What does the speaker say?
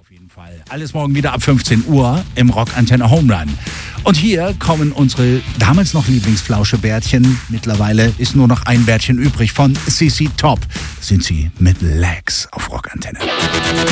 Auf jeden Fall. Alles morgen wieder ab 15 Uhr im Rockantenne Home Run. Und hier kommen unsere damals noch Lieblingsflauschebärtchen. Mittlerweile ist nur noch ein Bärtchen übrig von CC Top. Sind sie mit Legs auf Rockantenne.